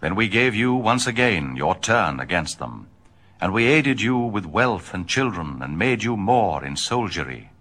Then we gave you once again your turn against them, and we aided you with wealth and children, and made you more in soldiery.